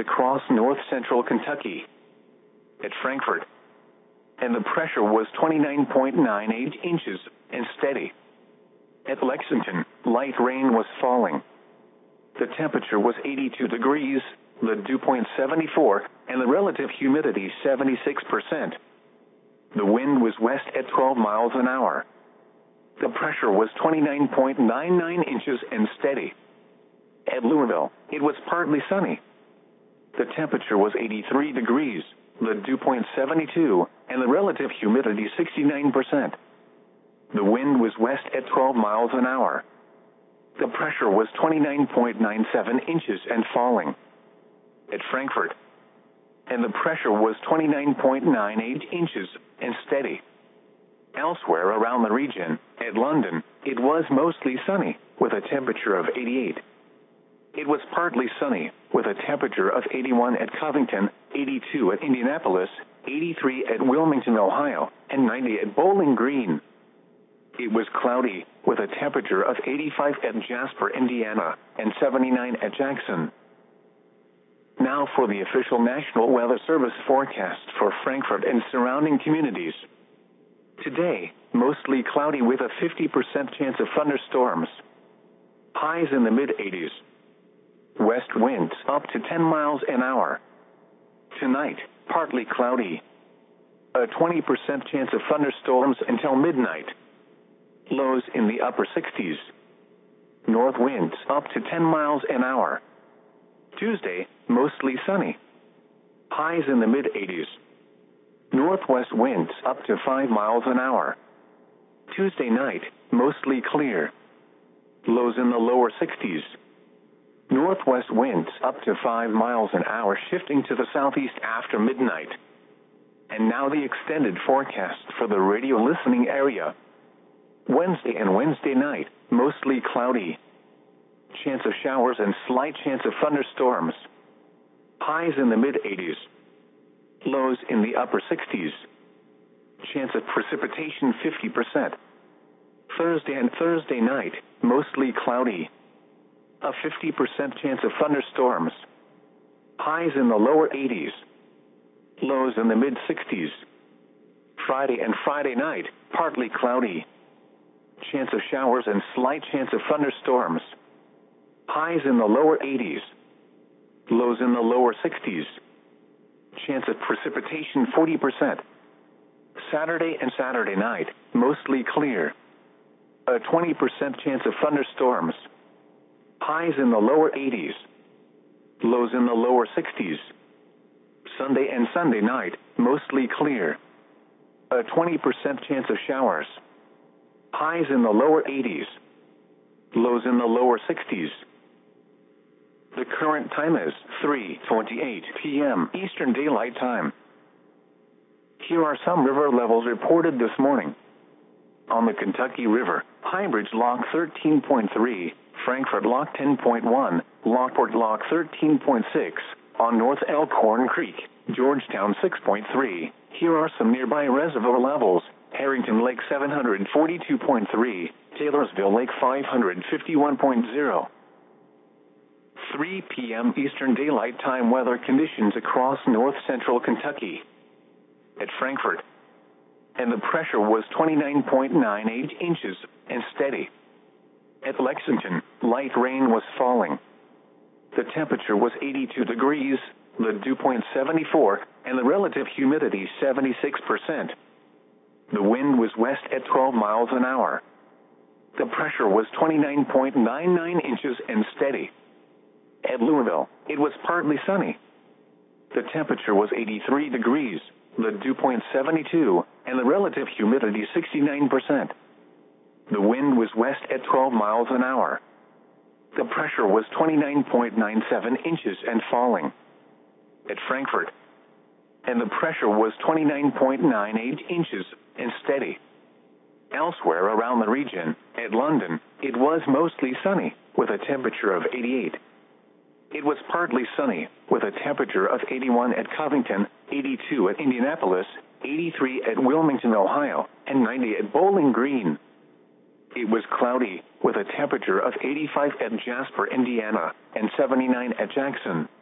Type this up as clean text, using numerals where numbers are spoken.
across north-central Kentucky. At Frankfort, and the pressure was 29.98 inches and steady. At Lexington, light rain was falling. The temperature was 82 degrees, the dew point 74, and the relative humidity 76%. The wind was west at 12 miles an hour. The pressure was 29.99 inches and steady. At Louisville, it was partly sunny. The temperature was 83 degrees, the dew point 72, and the relative humidity 69%. The wind was west at 12 miles an hour. The pressure was 29.97 inches and falling. At Frankfort, and the pressure was 29.98 inches and steady. Elsewhere around the region, at London, it was mostly sunny, with a temperature of 88. It was partly sunny, with a temperature of 81 at Covington, 82 at Indianapolis, 83 at Wilmington, Ohio, and 90 at Bowling Green. It was cloudy, with a temperature of 85 at Jasper, Indiana, and 79 at Jackson. Now for the official National Weather Service forecast for Frankfort and surrounding communities. Today, mostly cloudy with a 50% chance of thunderstorms. Highs in the mid-80s. West winds up to 10 miles an hour. Tonight, partly cloudy. A 20% chance of thunderstorms until midnight. Lows in the upper 60s. North winds up to 10 miles an hour. Tuesday, mostly sunny. Highs in the mid-80s. Northwest winds up to 5 miles an hour. Tuesday night, mostly clear. Lows in the lower 60s. Northwest winds up to 5 miles an hour, shifting to the southeast after midnight. And now the extended forecast for the radio listening area. Wednesday and Wednesday night, mostly cloudy. Chance of showers and slight chance of thunderstorms. Highs in the mid-80s. Lows in the upper 60s. Chance of precipitation 50%. Thursday and Thursday night, mostly cloudy. A 50% chance of thunderstorms. Highs in the lower 80s. Lows in the mid-60s. Friday and Friday night, partly cloudy. Chance of showers and slight chance of thunderstorms. Highs in the lower 80s. Lows in the lower 60s. Chance of precipitation 40%. Saturday and Saturday night, mostly clear. A 20% chance of thunderstorms. Highs in the lower 80s. Lows in the lower 60s. Sunday and Sunday night, mostly clear. A 20% chance of showers. Highs in the lower 80s. Lows in the lower 60s. The current time is 3:28 p.m. Eastern Daylight Time. Here are some river levels reported this morning. On the Kentucky River, Highbridge Lock 13.3, Frankfort Lock 10.1, Lockport Lock 13.6, on North Elkhorn Creek, Georgetown 6.3. Here are some nearby reservoir levels. Harrington Lake 742.3, Taylorsville Lake 551.0. 3 p.m. Eastern Daylight Time weather conditions across north-central Kentucky. At Frankfort, and the pressure was 29.98 inches and steady. At Lexington, light rain was falling. The temperature was 82 degrees, the dew point 74, and the relative humidity 76%. The wind was west at 12 miles an hour. The pressure was 29.99 inches and steady. At Louisville, it was partly sunny. The temperature was 83 degrees, the dew point 72, and the relative humidity 69%. The wind was west at 12 miles an hour. The pressure was 29.97 inches and falling. At Frankfort, and the pressure was 29.98 inches and steady. Elsewhere around the region, at London, it was mostly sunny, with a temperature of 88. It was partly sunny, with a temperature of 81 at Covington, 82 at Indianapolis, 83 at Wilmington, Ohio, and 90 at Bowling Green. It was cloudy, with a temperature of 85 at Jasper, Indiana, and 79 at Jackson.